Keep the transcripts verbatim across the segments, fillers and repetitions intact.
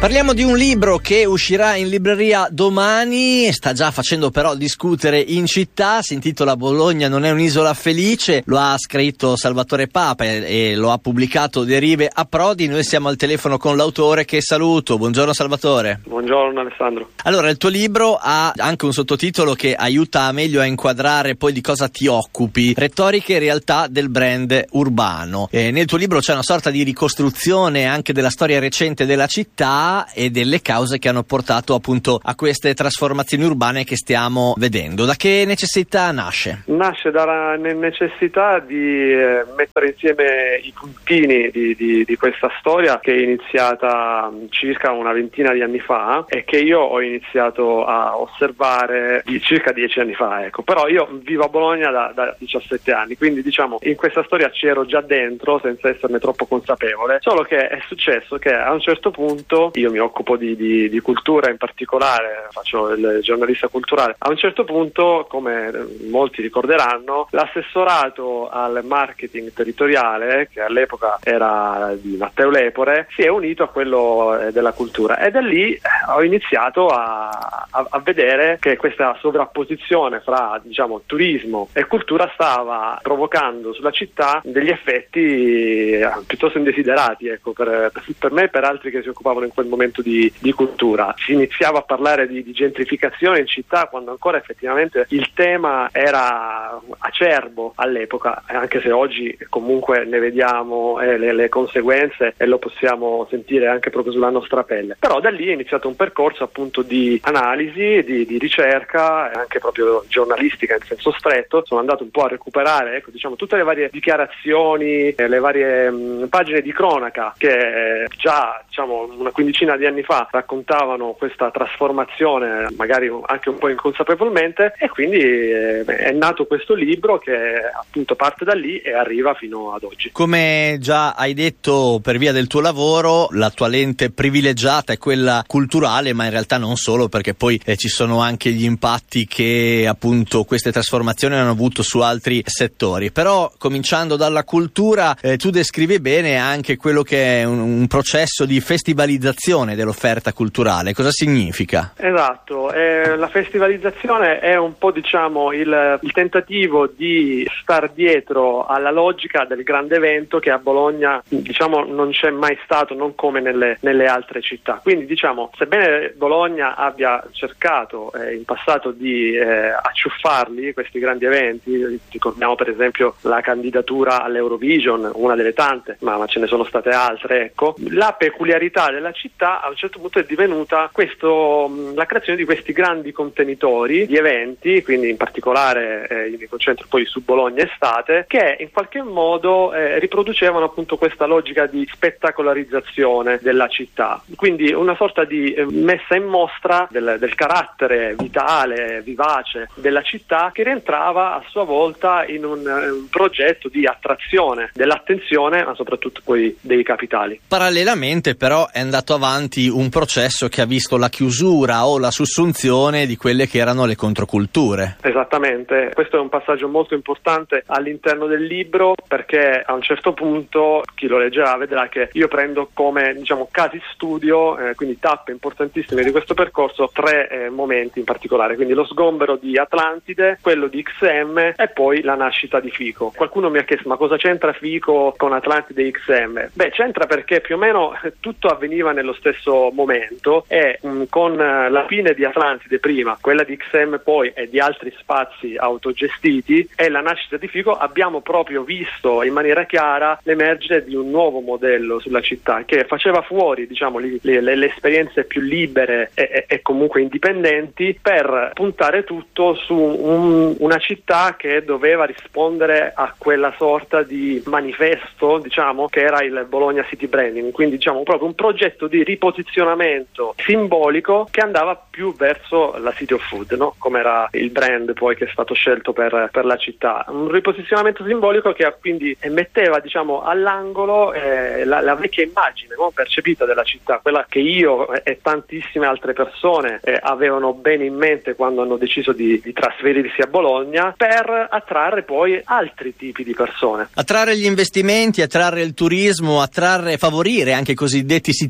Parliamo di un libro che uscirà in libreria domani, sta già facendo però discutere in città, si intitola Bologna non è un'isola felice, lo ha scritto Salvatore Papa e lo ha pubblicato Derive a Prodi. Noi siamo al telefono con l'autore, che saluto. Buongiorno Salvatore. Buongiorno Alessandro. Allora, il tuo libro ha anche un sottotitolo che aiuta meglio a inquadrare poi di cosa ti occupi: retoriche e realtà del brand urbano. E nel tuo libro c'è una sorta di ricostruzione anche della storia recente della città e delle cause che hanno portato appunto a queste trasformazioni urbane che stiamo vedendo. Da che necessità nasce? Nasce dalla necessità di eh, mettere insieme i puntini di, di, di questa storia, che è iniziata circa una ventina di anni fa e che io ho iniziato a osservare di circa dieci anni fa, ecco. Però io vivo a Bologna da, da diciassette anni, quindi diciamo in questa storia c'ero già dentro senza esserne troppo consapevole, solo che è successo che a un certo punto, io mi occupo di, di, di cultura in particolare, faccio il giornalista culturale, a un certo punto, come molti ricorderanno, l'assessorato al marketing territoriale, che all'epoca era di Matteo Lepore, si è unito a quello della cultura, e da lì ho iniziato a, a, a vedere che questa sovrapposizione fra, diciamo, turismo e cultura stava provocando sulla città degli effetti piuttosto indesiderati, ecco, per, per me e per altri che si occupavano in quel momento di, di cultura. Si iniziava a parlare di, di gentrificazione in città quando ancora effettivamente il tema era acerbo all'epoca, anche se oggi comunque ne vediamo eh, le, le conseguenze e lo possiamo sentire anche proprio sulla nostra pelle. Però da lì è iniziato un percorso appunto di analisi, di, di ricerca e anche proprio giornalistica in senso stretto. Sono andato un po' a recuperare, ecco, diciamo, tutte le varie dichiarazioni, eh, le varie mh, pagine di cronaca che eh, già, diciamo, una quindicina di anni fa raccontavano questa trasformazione, magari anche un po' inconsapevolmente, e quindi eh, è nato questo libro che appunto parte da lì e arriva fino ad oggi. Come già hai detto, per via del tuo lavoro, la tua lente privilegiata è quella culturale, ma in realtà non solo, perché poi eh, ci sono anche gli impatti che appunto queste trasformazioni hanno avuto su altri settori. Però cominciando dalla cultura, eh, tu descrivi bene anche quello che è un, un processo di festivalizzazione dell'offerta culturale. Cosa significa? Esatto, eh, la festivalizzazione è un po', diciamo, il, il tentativo di star dietro alla logica del grande evento che a Bologna, diciamo, non c'è mai stato, non come nelle, nelle altre città. Quindi, diciamo, sebbene Bologna abbia cercato eh, in passato di eh, acciuffarli questi grandi eventi, ricordiamo per esempio la candidatura all'Eurovision, una delle tante, ma, ma ce ne sono state altre, ecco, la peculiarità della città a un certo punto è divenuta questo, la creazione di questi grandi contenitori di eventi, quindi in particolare eh, io mi concentro poi su Bologna estate, che in qualche modo eh, riproducevano appunto questa logica di spettacolarizzazione della città, quindi una sorta di eh, messa in mostra del, del carattere vitale, vivace della città, che rientrava a sua volta in un, un progetto di attrazione dell'attenzione, ma soprattutto poi dei capitali. Parallelamente però è andato avanti un processo che ha visto la chiusura o la sussunzione di quelle che erano le controculture. Esattamente, questo è un passaggio molto importante all'interno del libro, perché a un certo punto chi lo leggerà vedrà che io prendo come, diciamo, casi studio, eh, quindi tappe importantissime di questo percorso, tre eh, momenti in particolare, quindi lo sgombero di Atlantide, quello di X M e poi la nascita di Fico. Qualcuno mi ha chiesto: ma cosa c'entra Fico con Atlantide e X M? Beh, c'entra perché più o meno tutto avveniva nello stesso momento e mh, con la fine di Atlantide prima, quella di X M poi e di altri spazi autogestiti e la nascita di Fico, abbiamo proprio visto in maniera chiara l'emergere di un nuovo modello sulla città che faceva fuori, diciamo, le, le, le esperienze più libere e, e, e comunque indipendenti, per puntare tutto su un, una città che doveva rispondere a quella sorta di manifesto, diciamo, che era il Bologna City Branding, quindi diciamo proprio un progetto di riposizionamento simbolico che andava più verso la City of Food, no? Come era il brand poi che è stato scelto per, per la città, un riposizionamento simbolico che quindi metteva, diciamo, all'angolo eh, la, la vecchia immagine, no? Percepita della città, quella che io e tantissime altre persone eh, avevano bene in mente quando hanno deciso di, di trasferirsi a Bologna, per attrarre poi altri tipi di persone. Attrarre gli investimenti, attrarre il turismo, attrarre, favorire anche i cosiddetti city user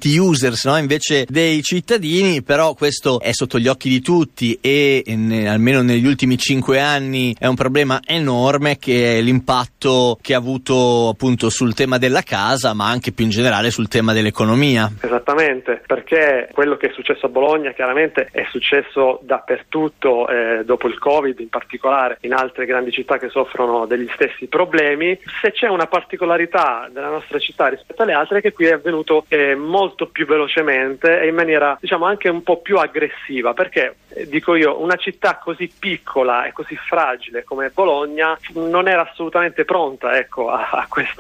users, no? Invece dei cittadini, però questo è sotto gli occhi di tutti e ne, almeno negli ultimi cinque anni è un problema enorme, che è l'impatto che ha avuto appunto sul tema della casa, ma anche più in generale sul tema dell'economia. Esattamente, perché quello che è successo a Bologna chiaramente è successo dappertutto, eh, dopo il Covid, in particolare in altre grandi città che soffrono degli stessi problemi. Se c'è una particolarità della nostra città rispetto alle altre è che qui è avvenuto eh, molto più velocemente e in maniera, diciamo, anche un po' più aggressiva, perché eh, dico io, una città così piccola e così fragile come Bologna non era assolutamente pronta, ecco, a, a questo